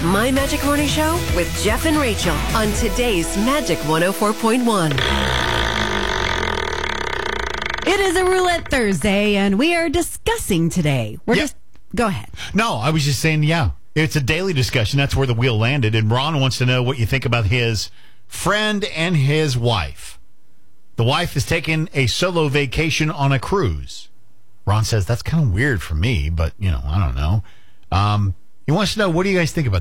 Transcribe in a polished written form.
My Magic Morning Show with Jeff and Rachel on today's Magic 104.1. It is a Roulette Thursday, and we are discussing today. Go ahead. No, I was just saying, it's a daily discussion. That's where the wheel landed. And Ron wants to know what you think about his friend and his wife. The wife is taking a solo vacation on a cruise. Ron says, that's kind of weird for me, but, I don't know. He wants to know, what do you guys think about